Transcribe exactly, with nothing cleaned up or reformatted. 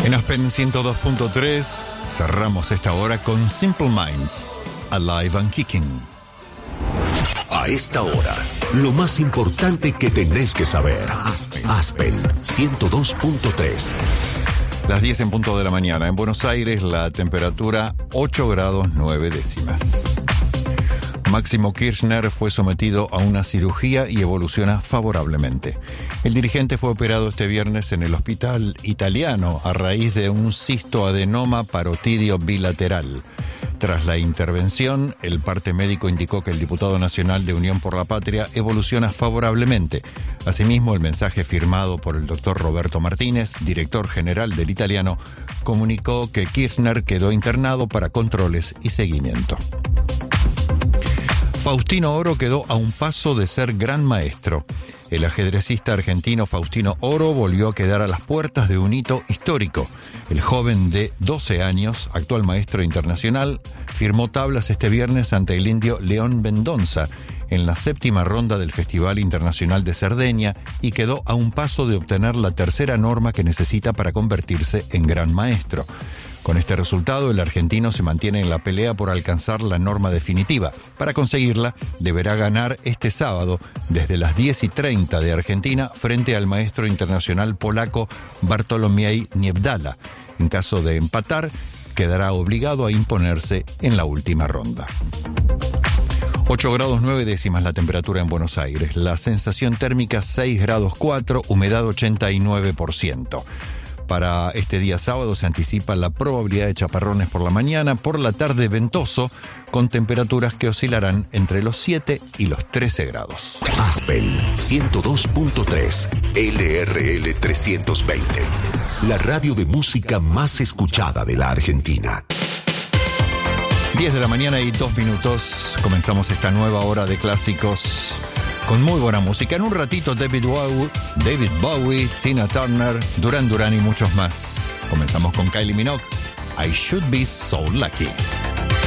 En Aspen ciento dos punto tres cerramos esta hora con Simple Minds, Alive and Kicking. A esta hora, lo más importante que tenés que saber. Aspen, Aspen ciento dos punto tres. Las diez en punto de la mañana. En Buenos Aires, la temperatura ocho grados nueve décimas. Máximo Kirchner fue sometido a una cirugía y evoluciona favorablemente. El dirigente fue operado este viernes en el hospital italiano a raíz de un cistoadenoma parotidio bilateral. Tras la intervención, el parte médico indicó que el diputado nacional de Unión por la Patria evoluciona favorablemente. Asimismo, el mensaje firmado por el doctor Roberto Martínez, director general del italiano, comunicó que Kirchner quedó internado para controles y seguimiento. Faustino Oro quedó a un paso de ser gran maestro. El ajedrecista argentino Faustino Oro volvió a quedar a las puertas de un hito histórico. El joven de doce años, actual maestro internacional, firmó tablas este viernes ante el indio León Mendonça en la séptima ronda del Festival Internacional de Cerdeña y quedó a un paso de obtener la tercera norma que necesita para convertirse en gran maestro. Con este resultado, el argentino se mantiene en la pelea por alcanzar la norma definitiva. Para conseguirla, deberá ganar este sábado desde las diez y treinta de Argentina frente al maestro internacional polaco Bartolomiej Niebdala. En caso de empatar, quedará obligado a imponerse en la última ronda. ocho grados nueve décimas la temperatura en Buenos Aires. La sensación térmica seis grados cuatro, humedad ochenta y nueve por ciento. Para este día sábado se anticipa la probabilidad de chaparrones por la mañana, por la tarde ventoso, con temperaturas que oscilarán entre los siete y los trece grados. Aspen ciento dos punto tres, L R L trescientos veinte, la radio de música más escuchada de la Argentina. diez de la mañana y dos minutos, comenzamos esta nueva hora de clásicos con muy buena música. En un ratito David Bowie, David Bowie, Tina Turner, Duran Duran y muchos más. Comenzamos con Kylie Minogue, I Should Be So Lucky.